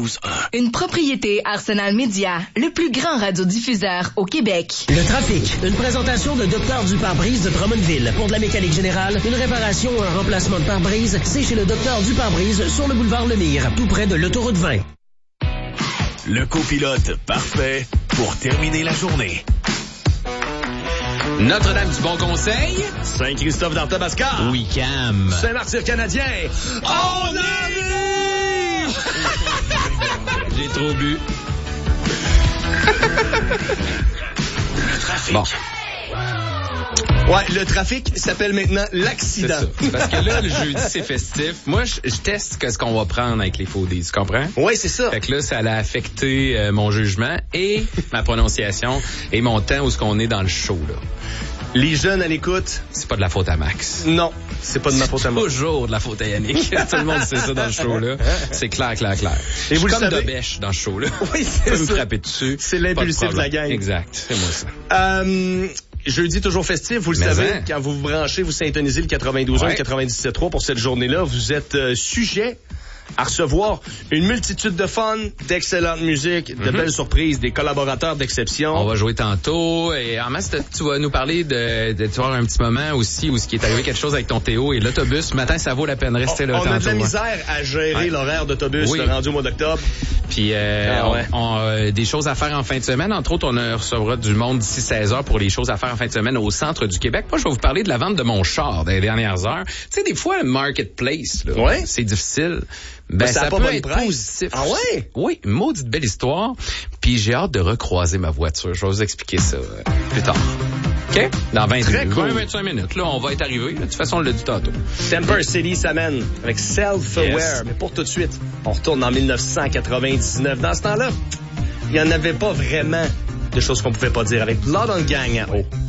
92.1. Une propriété Arsenal Média, le plus grand radiodiffuseur au Québec. Le trafic, une présentation de Dr du pare-brise de Drummondville. Pour de la mécanique générale, une réparation ou un remplacement de pare-brise, c'est chez le Dr du pare-brise sur le boulevard Lemire, tout près de l'autoroute 20. Le copilote parfait pour terminer la journée. Notre-Dame du Bon Conseil. Saint-Christophe d'Arthabasca. Wickham. Saint-Martyr canadien. On arrive! J'ai trop bu. Le trafic. Bon. Ouais, le trafic s'appelle maintenant l'accident. C'est ça. Parce que là, le jeudi, c'est festif. Moi, je teste ce qu'on va prendre avec les faux dits, tu comprends? Oui, c'est ça. Fait que là, ça a affecté mon jugement et ma prononciation et mon temps où ce qu'on est dans le show, là. Les jeunes à l'écoute. C'est pas de la faute à Max. Non, c'est pas de ma faute à moi. C'est toujours de la faute à Yannick. Tout le monde sait ça dans le show-là. C'est clair. Et vous le comme savez. de bêche dans le show-là. Oui, c'est ça. ça. Me frapper dessus. C'est l'impulsif de la gang. Exact, c'est moi ça. Jeudi toujours festif, vous le savez, quand vous vous branchez, vous syntonisez le 92.1 et le 97.3 pour cette journée-là, vous êtes sujet à recevoir une multitude de fun, d'excellente musique, de belles surprises, des collaborateurs d'exception. On va jouer tantôt et en masse, tu vas nous parler de tu vas avoir un petit moment aussi où ce qui est arrivé quelque chose avec ton Théo et l'autobus. Ce matin, ça vaut la peine de rester là tantôt. On a de la misère à gérer l'horaire d'autobus rendu au mois d'octobre. Puis on a des choses à faire en fin de semaine. Entre autres, on recevra du monde d'ici 16h pour les choses à faire en fin de semaine au centre du Québec. Moi, je vais vous parler de la vente de mon char dans les dernières heures. Tu sais, des fois, le marketplace, là, c'est difficile. Ben, ça peut être positif. Ah ouais? Oui, une maudite belle histoire. Puis j'ai hâte de recroiser ma voiture. Je vais vous expliquer ça plus tard. OK? Dans 20-25 minutes. Là, on va être arrivé. De toute façon, on l'a dit tantôt. Temper City s'amène avec Self-Aware. Yes. Mais pour tout de suite, on retourne en 1999. Dans ce temps-là, il n'y en avait pas vraiment de choses qu'on pouvait pas dire avec Blood on Gang en haut.